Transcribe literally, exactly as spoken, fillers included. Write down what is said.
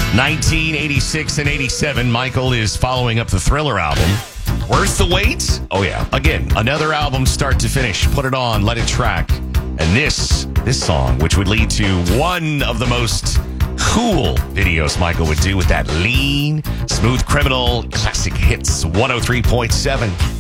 nineteen eighty-six and eighty-seven, Michael is following up the Thriller album. Worth the wait? Oh, yeah. Again, another album start to finish. Put it on, let it track. And this, this song, which would lead to one of the most cool videos Michael would do with that lean, Smooth Criminal, classic hits, one oh three point seven.